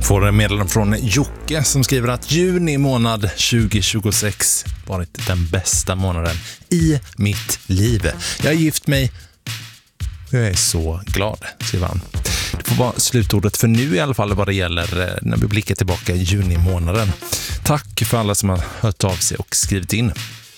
Får en meddelande från Jocke som skriver att juni månad 2026 varit den bästa månaden i mitt liv. Jag är gift mig och jag är så glad, skriver han. Det får vara slutordet för nu i alla fall vad det gäller när vi blickar tillbaka i juni månaden. Tack för alla som har hört av sig och skrivit in.